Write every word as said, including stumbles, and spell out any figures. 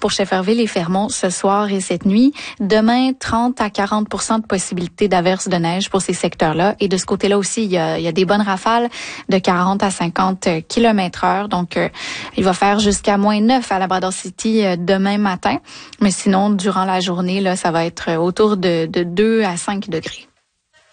pour Shefferville et Fermont ce soir et cette nuit. Demain, trente à quarante pour cent de possibilité d'averse de neige pour ces secteurs-là. Et de ce côté-là aussi, il y a, il y a des bonnes rafales de quarante à cinquante kilomètres heure. Donc, euh, il va faire jusqu'à moins neuf à Labrador City euh, demain matin. Mais sinon, durant la journée, là, ça va être autour de, de deux à cinq degrés.